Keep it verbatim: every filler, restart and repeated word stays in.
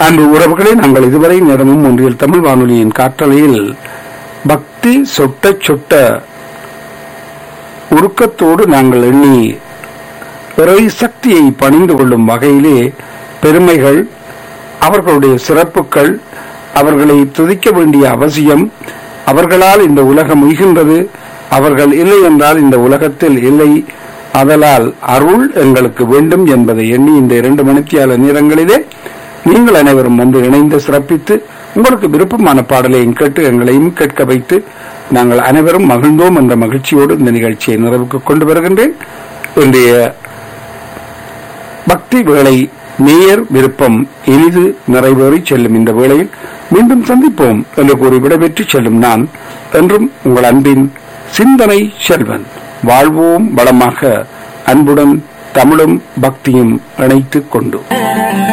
அன்பு உறவுகளே, நாங்கள் இதுவரை நேரமும் ஒன்றில் தமிழ் வானொலியின் காற்றலையில் பக்தி சொட்ட சொட்ட உருக்கத்தோடு நாங்கள் எண்ணி இறை சக்தியை பணிந்து கொள்ளும் வகையிலே பெருமைகள், அவர்களுடைய சிறப்புகள், அவர்களை துதிக்க வேண்டிய அவசியம், அவர்களால் இந்த உலகம் உய்கின்றது, அவர்கள் இல்லை என்றால் இந்த உலகத்தில் இல்லை, அதலால் அருள் எங்களுக்கு வேண்டும் என்பதை எண்ணி இந்த இரண்டு மணித்தியால நேரங்களிலே நீங்கள் அனைவரும் வந்து இணைந்து சிறப்பித்து உங்களுக்கு விருப்பமான பாடலையும் கேட்டு எங்களையும் கேட்க வைத்து நாங்கள் அனைவரும் மகிழ்ந்தோம் என்ற மகிழ்ச்சியோடு இந்த நிகழ்ச்சியை நிறைவுக்கு கொண்டு வருகின்றேன். இன்றைய பக்தி வேளை நேயர் விருப்பம் இனிது நிறைவேறி செல்லும் இந்த வேளையில் மீண்டும் சந்திப்போம் என்று கூறி விடைபெற்று செல்லும் நான் என்றும் உங்கள் அன்பின் சிந்தனை செல்வன். வாழ்வோம் வளமாக, அன்புடன் தமிழும் பக்தியும் இணைத்துக் கொண்டு.